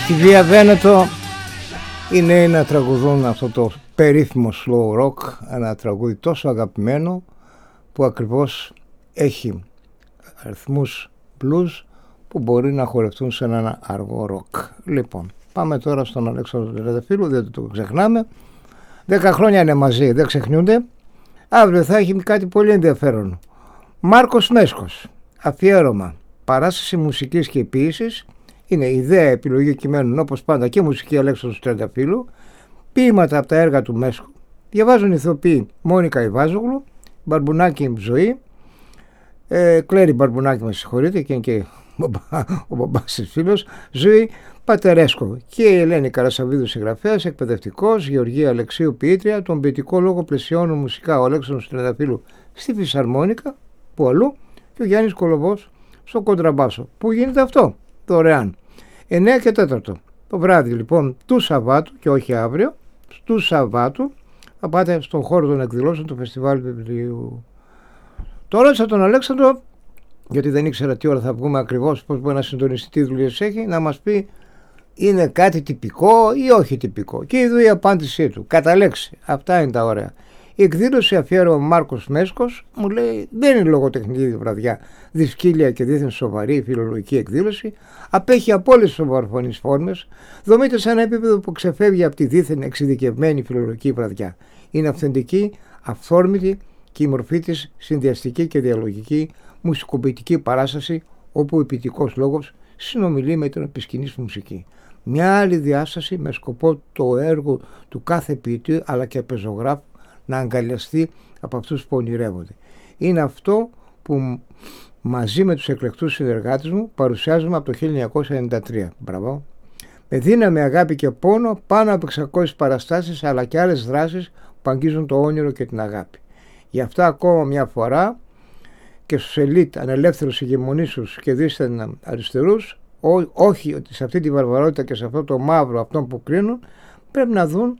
Στη Βία Βένετο οι νέοι να τραγουδούν αυτό το περίφημο slow rock, ένα τραγούδι τόσο αγαπημένο που ακριβώς έχει αριθμούς blues που μπορεί να χορευτούν σε ένα αργό rock. Λοιπόν, πάμε τώρα στον Αλέξανδρο Τρενταφύλου, δεν το ξεχνάμε. 10 χρόνια είναι μαζί, δεν ξεχνιούνται. Αύριο θα έχει κάτι πολύ ενδιαφέρον. Μάρκος Μέσκος, αφιέρωμα, παράσταση μουσικής και ποίησης. Είναι ιδέα, επιλογή κειμένων όπως πάντα και μουσική Αλέξανδρου Τρενταφύλου. Ποίηματα από τα έργα του Μέσκου. Διαβάζουν ηθοποιοί Μόνικα Ιβάζογλου, Μπαρμπουνάκη Ζωή, Κλέρι Μπαρμπουνάκη, με συγχωρείτε, και είναι και ο μπαμπάς της φίλος, Ζωή Πατερέσκο, και η Ελένη Καρασαβίδου συγγραφέας, εκπαιδευτικός, Γεωργία Αλεξίου ποιήτρια. Τον ποιητικό λόγο πλαισιώνουν μουσικά ο Αλέξανδρος Τρενταφύλου στη φυσαρμόνικα, που αλλού, και ο Γιάννης Κολοβός στο κοντραμπάσο. Πού γίνεται αυτό? Δωρεάν. 9 και 4 το βράδυ λοιπόν του Σαββάτου, και όχι αύριο, του Σαββάτου θα πάτε στον χώρο των εκδηλώσεων του Φεστιβάλ Βιβλίου. Τώρα ρώτησα τον Αλέξανδρο, γιατί δεν ήξερα τι ώρα θα βγούμε ακριβώς, πώς μπορεί να συντονιστεί, τι δουλειές έχει, να μας πει είναι κάτι τυπικό ή όχι τυπικό. Και είδου η απάντησή του, κατά λέξη. Αυτά είναι τα ωραία. Η εκδήλωση αφιέρωμα Μάρκος Μέσκος, μου λέει, δεν είναι λογοτεχνική βραδιά, δυσκύλια και δίθεν σοβαρή φιλολογική εκδήλωση, απέχει από όλες τις σοβαροφωνείς φόρμες, δομείται σε ένα επίπεδο που ξεφεύγει από τη δίθεν εξειδικευμένη φιλολογική βραδιά. Είναι αυθεντική, αυθόρμητη και η μορφή της συνδυαστική και διαλογική μουσικοποιητική παράσταση, όπου ο ποιητικός λόγος συνομιλεί με την επισκηνής μουσική. Μια άλλη διάσταση με σκοπό το έργο του κάθε ποιητή αλλά και πεζογράφου να αγκαλιαστεί από αυτούς που ονειρεύονται. Είναι αυτό που μαζί με τους εκλεκτούς συνεργάτες μου παρουσιάζουμε από το 1993. Μπράβο. Με δύναμη, αγάπη και πόνο, πάνω από 600 παραστάσεις αλλά και άλλες δράσεις που αγγίζουν το όνειρο και την αγάπη. Γι' αυτά ακόμα μια φορά και στους ελίτ ανελεύθερους ηγεμονήσους και δίστεν αριστερούς, όχι ότι σε αυτή τη βαρβαρότητα και σε αυτό το μαύρο αυτών που κρίνουν, πρέπει να δουν